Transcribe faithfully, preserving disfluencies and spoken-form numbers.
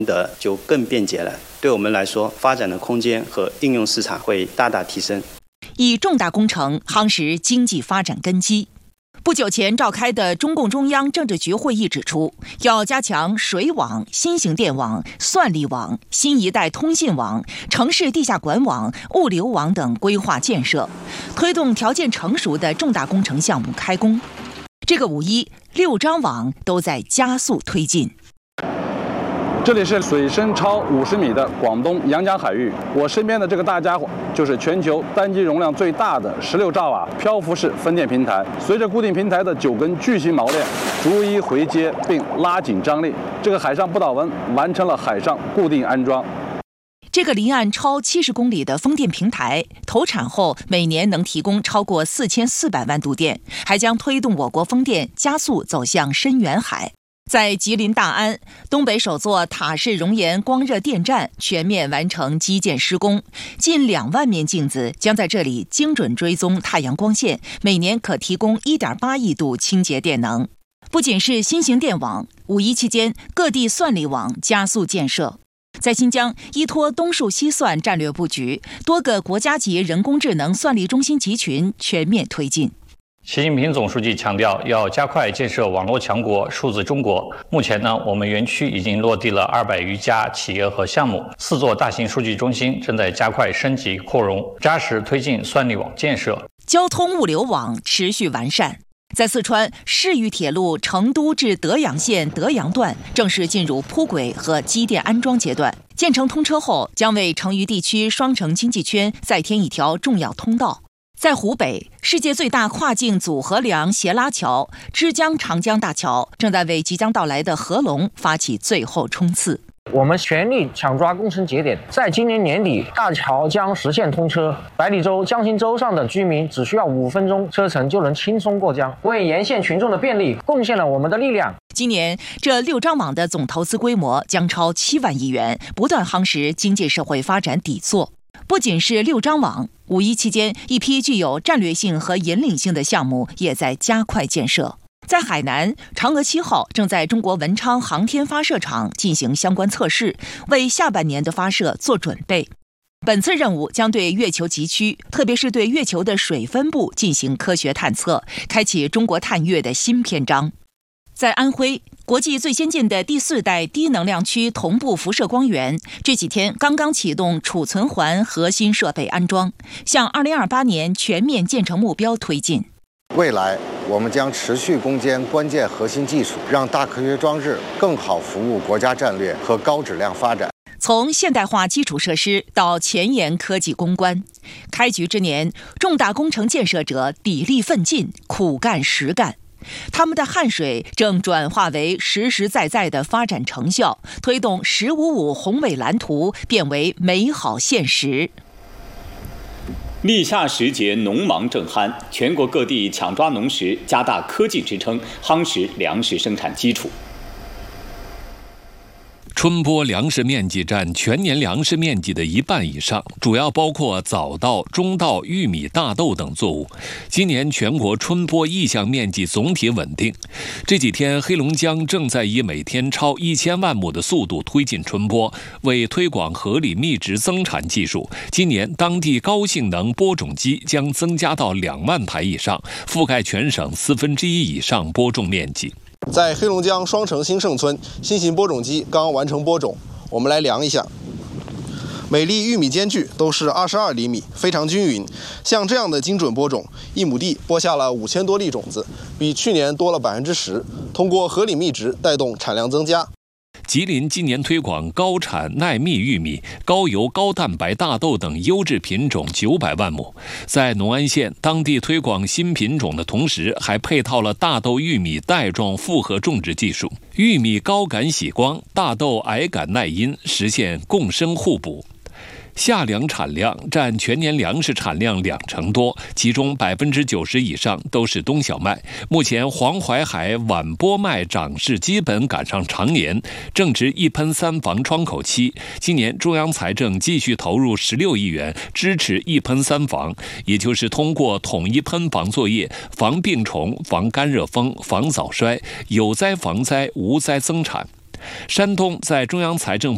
的就更便捷了，对我们来说，发展的空间和应用市场会大大提升。 以重大工程夯实经济发展根基。不久前召开的中共中央政治局会议指出，要加强水网、新型电网、算力网、新一代通信网、城市地下管网、物流网等规划建设，推动条件成熟的重大工程项目开工。这个五一，六张网都在加速推进。 这里是水深超五十米的广东阳江海域，我身边的这个大家伙就是全球单机容量最大的十六兆瓦漂浮式分电平台。随着固定平台的九根巨型锚链逐一回接并拉紧张力，这个海上不倒翁完成了海上固定安装。 这个离岸超七十公里的风电平台投产后，每年能提供超过四千四百万度电，还将推动我国风电加速走向深远海。在吉林大安，东北首座塔式熔岩光热电站全面完成基建施工，近两万面镜子将在这里精准追踪太阳光线，每年可提供 一点八亿度清洁电能。不仅是新型电网，五一期间各地算力网加速建设。在新疆，依托东数西算战略布局，多个国家级人工智能算力中心集群全面推进。 习近平总书记强调，要加快建设网络强国、数字中国。目前呢，我们园区已经落地了二百余家企业和项目，四座大型数据中心正在加快升级扩容，扎实推进算力网建设。 交通物流网持续完善。在四川，市域铁路成都至德阳县德阳段正式进入铺轨和机电安装阶段，建成通车后，将为成渝地区双城经济圈再添一条重要通道。在湖北，世界最大跨境组合梁斜拉桥之江长江大桥正在为即将到来的合龙发起最后冲刺。 我们全力抢抓工程节点，在今年年底，大桥将实现通车。百里洲、江心洲上的居民只需要五分钟车程就能轻松过江，为沿线群众的便利贡献了我们的力量。 今年这六张网的总投资规模将超七万亿元，不断夯实经济社会发展底座。不仅是六张网，五一期间，一批具有战略性和引领性的项目也在加快建设。在海南，嫦娥七号正在中国文昌航天发射场进行相关测试，为下半年的发射做准备。本次任务将对月球极区，特别是对月球的水分布进行科学探测，开启中国探月的新篇章。在安徽，国际最先进的第四代低能量区同步辐射光源这几天刚刚启动储存环核心设备安装，向二零二八年全面建成目标推进。 未来我们将持续攻坚关键核心技术，让大科学装置更好服务国家战略和高质量发展。 从现代化基础设施到前沿科技攻关，开局之年，重大工程建设者砥砺奋进，苦干实干。他们的汗水正转化为实实在在的发展成效，推动“十五五”宏伟蓝图变为美好现实。 立夏时节，农忙正酣，全国各地抢抓农时，加大科技支撑，夯实粮食生产基础。 春播粮食面积占全年粮食面积的一半以上，主要包括早稻、中稻、玉米、大豆等作物。今年全国春播意向面积总体稳定。这几天，黑龙江正在以每天超一千万亩的速度推进春播，为推广合理密植增产技术，今年当地高性能播种机将增加到两万台以上，覆盖全省四分之一以上播种面积。 在黑龙江双城兴盛村，新型播种机刚完成播种，我们来量一下。每粒玉米间距都是二十二厘米，非常均匀。像这样的精准播种，一亩地播下了五千多粒种子，比去年多了百分之十。通过合理密植，带动产量增加。 吉林今年推广高产耐密玉米、高油高蛋白大豆等优质品种九百万亩。在农安县，当地推广新品种的同时，还配套了大豆玉米带状复合种植技术，玉米高感喜光，大豆矮感耐阴，实现共生互补。夏粮产量占全年粮食产量两成多，其中百分之九十以上都是冬小麦。目前黄淮海晚播麦长势基本赶上常年，正值一喷三防窗口期。今年中央财政继续投入十六亿元支持一喷三防，也就是通过统一喷防作业，防病虫、防干热风、防早衰，有灾防灾，无灾增产。山东在中央财政